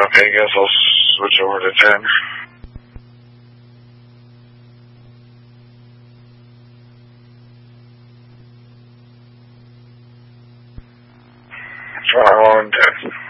Okay, I guess I'll switch over to 10. Trial on 10.